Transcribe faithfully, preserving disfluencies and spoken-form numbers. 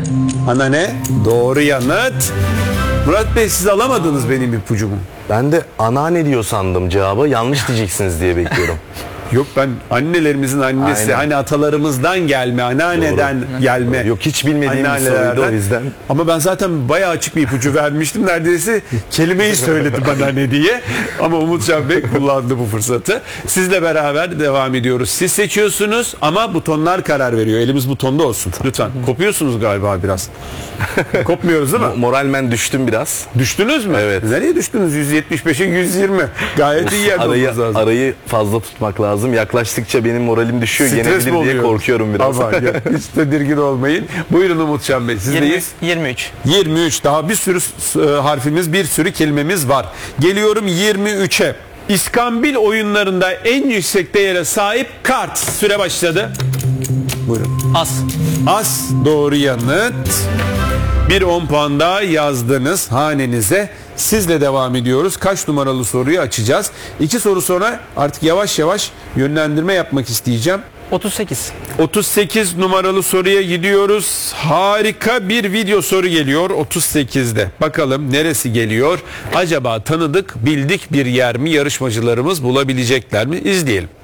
Anneanne doğru yanıt. Murat Bey, siz alamadınız benim ipucumu. Ben de anneanne diyor sandım cevabı. Yanlış diyeceksiniz diye bekliyorum. Yok, ben annelerimizin annesi, Aynen. hani atalarımızdan gelme, anneanneden Doğru. gelme. Yok, hiç bilmediğim bir soruydu o yüzden. Ama ben zaten bayağı açık bir ipucu vermiştim. Neredeyse kelimeyi söyledi bana ne diye. Ama Umutcan Bey kullandı bu fırsatı. Sizle beraber devam ediyoruz. Siz seçiyorsunuz ama butonlar karar veriyor. Elimiz butonda olsun. Lütfen. Kopuyorsunuz galiba biraz. Kopmuyoruz değil mi? Moralmen düştüm biraz. Düştünüz mü? Evet. Nereye düştünüz? yüz yetmiş beşe yüz yirmi. Gayet iyi yerde Arayı, olmanız lazım. arayı fazla tutmak lazım. Yaklaştıkça benim moralim düşüyor. Stres mi Yenebilir diye oluyor? korkuyorum biraz. Ama ya, hiç tedirgin olmayın. Buyurun Umutcan Bey, sizdeyiz. yirmi üç. yirmi üç. Daha bir sürü e, harfimiz, bir sürü kelimemiz var. Geliyorum yirmi üçe. İskambil oyunlarında en yüksek değere sahip kart. Süre başladı. Buyurun. As. As doğru yanıt. Bir on puan daha yazdınız hanenize. Sizle devam ediyoruz. Kaç numaralı soruyu açacağız? İki soru sonra artık yavaş yavaş yönlendirme yapmak isteyeceğim. otuz sekiz. otuz sekiz numaralı soruya gidiyoruz. Harika bir video soru geliyor otuz sekizde. Bakalım neresi geliyor? Acaba tanıdık, bildik bir yer mi? Yarışmacılarımız bulabilecekler mi? İzleyelim.